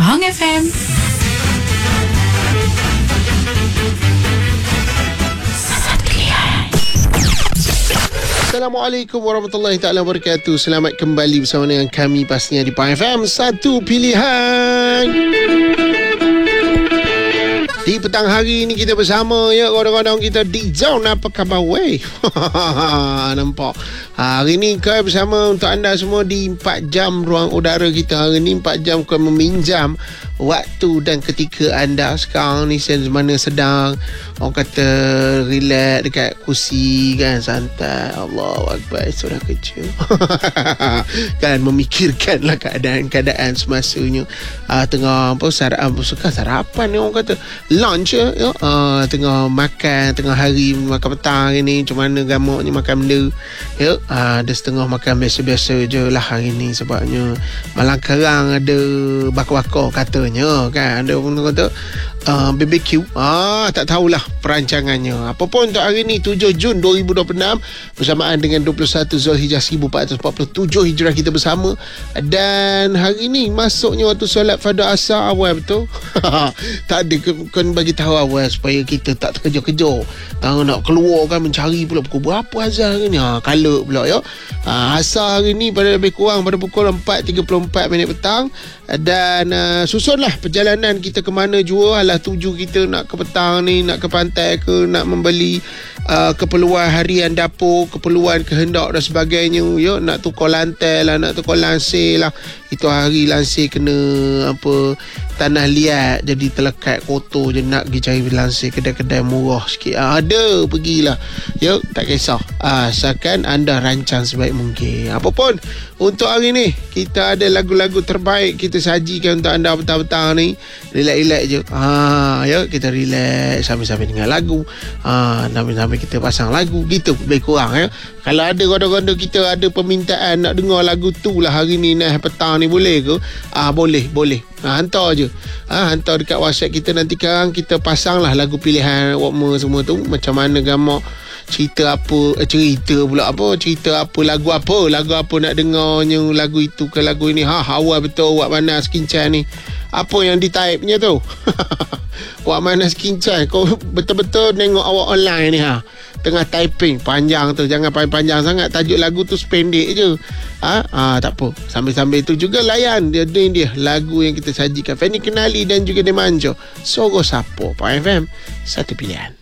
Hang FM. Assalamualaikum warahmatullahi taala wabarakatuh. Selamat kembali bersama dengan kami pastinya di Pahang FM, satu pilihan. Di petang hari ini kita bersama ya, kadang-kadang kita di zone. Apa khabar weh? Nampak. Hari ini kau bersama untuk anda semua di 4 jam ruang udara kita. Hari ini 4 jam kau meminjam waktu dan ketika anda sekarang ni mana sedang orang kata relax dekat kursi kan, santai. Allahu Akbar, sudah kerja. Kan memikirkanlah keadaan semasanya. Tengah apa sarapan ni orang kata lunch ya. Tengah makan tengah hari, makan petang ni macam mana gamaknya makan benda ya. Ada setengah makan biasa-biasa je lah hari ni sebabnya malang kerang ada bakar-bakar katanya kan, ada pun kata BBQ. Tak tahulah perancangannya. Apa pun untuk hari ni 7 Jun 2026 bersamaan dengan 21 Zulhijjah 1447 Hijrah kita bersama. Dan hari ni masuknya waktu solat pada asar awal, betul? Tak ada kan bagi tahu awal supaya kita tak terkejar-kejar. Nak keluar kan mencari pula pukul berapa azan hari ni. Kalak pula ya. Asar hari ni pada lebih kurang pada pukul 4.34 petang. Dan susunlah perjalanan kita ke mana jua. Alah tuju kita nak ke petang ni, nak ke pantai ke, nak membeli keperluan harian dapur, keperluan kehendak dan sebagainya ya. Nak tukar lantai lah, nak tukar lansir lah. Itu hari lansir kena apa, tanah liat jadi terlekat kotor je, nak pergi cari lansir kedai-kedai murah sikit. Ada, pergilah ya, tak kisah. Asalkan anda rancang sebaik mungkin. Apapun untuk hari ni kita ada lagu-lagu terbaik kita sajikan untuk anda petang-petang ni. Relax-relax je. Ya, kita relax sambil-sambil dengar lagu. Sambil-sambil kita pasang lagu gitu lebih kurang ya. Kalau ada gondok-gondok kita ada permintaan nak dengar lagu tu lah hari ni nah petang ni, boleh ke? Boleh. Hantar je. Hantar dekat WhatsApp kita, nanti sekarang kita pasang lah lagu pilihan Wakma semua tu. Macam mana gamak, cerita apa lagu apa nak dengarnya, lagu itu ke lagu ini. Awal betul Wak Manas Kincang ni. Apa yang di-type-nya tu? Wak Manas Kincang, kau betul-betul tengok awak online ni tengah typing panjang tu, jangan panjang sangat, tajuk lagu tu sependek je. Tak apa, sambil-sambil tu juga layan dia lagu yang kita sajikan. Fanny Kenali dan juga Demanjo, Sogo Sapo, Pahang FM, satu pilihan.